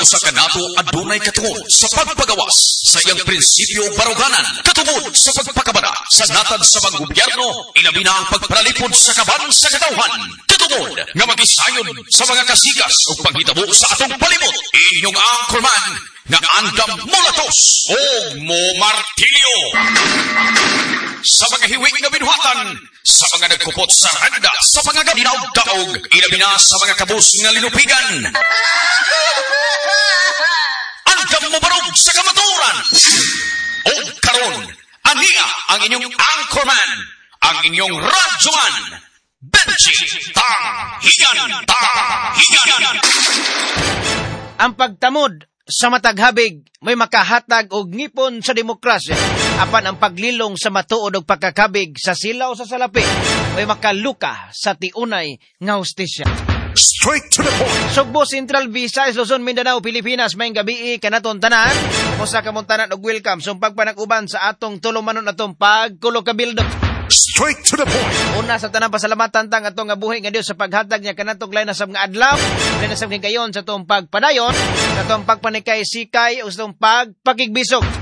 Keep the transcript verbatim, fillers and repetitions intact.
usa ka nato adunay katungod sa pagpagawas sa iyang prinsipyo baruganan katungod sa pagpakabara sa natad sa paggobyerno ilabi na ang pagparalipod sa kaban sa katawhan katungod nga magisayon sa mga kasikas ug panghitabo sa atong palibot inyong anchorman nga andam molatos o mo martilyo sa mga hiwig na binuhatan sa mga nagkupot sa randa sa mga gabinaog-daog ilabi na sa mga kabus nga linupigan andam mo barog sa kamaturan o karon ania ang inyong anchorman ang inyong radyoman Benji Tanghigan Tanghigan. Ang pagtamod sa mataghabig may makahatag og ngipon sa demokrasya apan ang paglilong sa matuod og pagkakabig sa silaw sa salapi may makaluka sa tiunay nga hustisya. Straight to the point. Sugbo, Central Visayas, Luzon, Mindanao, Pilipinas, may gabi kanaton tanan. Kumusta ka mong tanan og welcome sa pagpanag-uban sa atong tulumanon atong pagkulo-kabildo. Straight to the point. Una sa tanang pasalamatan tang atong nga buhi nga Dios sa paghatag niya kanatong lain na sab nga adlaw, lain na sab kayon sa atong pagpadayon, sa atong pagpanikay sikay o sa atong pagpakigbisog.